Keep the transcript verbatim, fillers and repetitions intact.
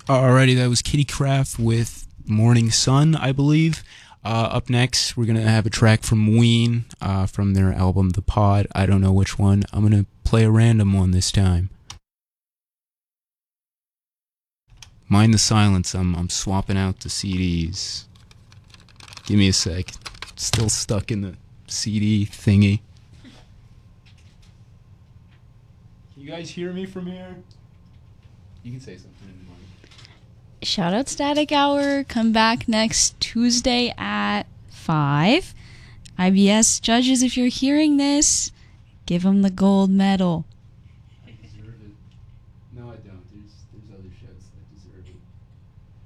Alrighty, that was Kitty Craft with Morning Sun, I believe. Uh, up next, we're going to have a track from Ween, uh, from their album The Pod. I don't know which one. I'm going to play a random one this time. Mind the silence, I'm, I'm swapping out the C Ds. Give me a sec. Still stuck in the C D thingy. Can you guys hear me from here? You can say something in the mic. Shout out Static Hour. Come back next Tuesday at five. I B S judges, if you're hearing this, give them the gold medal.